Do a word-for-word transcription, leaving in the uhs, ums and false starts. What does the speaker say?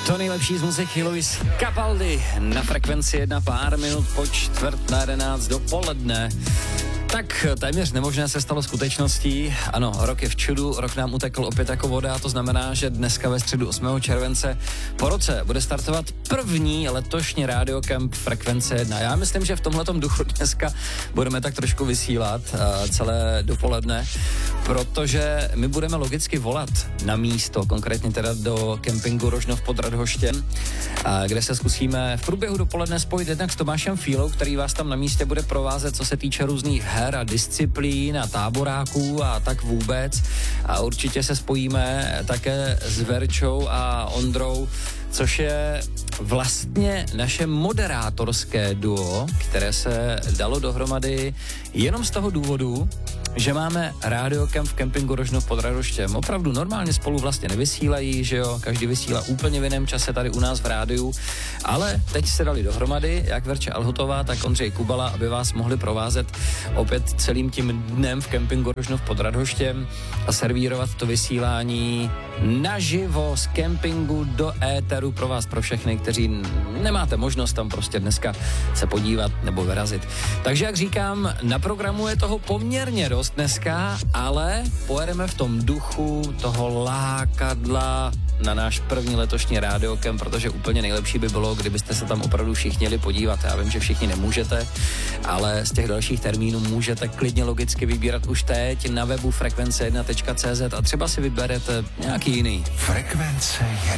To nejlepší z muziky Luis Capaldi na frekvenci jedna, pár minut po čtvrt na jedenáct dopoledne. Tak téměř nemožné se stalo skutečností. Ano, rok je v čudu, rok nám utekl opět jako voda, to znamená, že dneska ve středu osmého července po roce bude startovat první letošní Radio Camp frekvence jedna. Já myslím, že v tomhletom duchu dneska budeme tak trošku vysílat uh, celé dopoledne, protože my budeme logicky volat na místo, konkrétně teda do kempingu Rožnov pod Radhoštěm, uh, kde se zkusíme v průběhu dopoledne spojit jednak s Tomášem Fílou, který vás tam na místě bude provázet, co se týče různých her a disciplín a táboráků a tak vůbec. A určitě se spojíme také s Verčou a Ondrou, což je vlastně naše moderátorské duo, které se dalo dohromady jenom z toho důvodu, že máme Radio Camp v kempingu Rožnov pod Radhoštěm. Opravdu normálně spolu vlastně nevysílají, že jo, každý vysílá úplně v jiném čase tady u nás v rádiu, ale teď se dali dohromady, jak Verče Alhutová, tak Ondřej Kubala, aby vás mohli provázet opět celým tím dnem v kempingu Rožnov pod Radhoštěm a servírovat to vysílání naživo z kempingu do éteru pro vás, pro všechny, kteří nemáte možnost tam prostě dneska se podívat nebo vyrazit. Takže jak říkám, na programu je toho poměrně dost dneska, ale pojedeme v tom duchu toho lákadla na náš první letošní Radio Camp, protože úplně nejlepší by bylo, kdybyste se tam opravdu všichni jeli podívat. Já vím, že všichni nemůžete, ale z těch dalších termínů můžete klidně logicky vybírat už teď na webu frekvence jedna tečka cé zet a třeba si vyberete nějaký jiný. Frekvence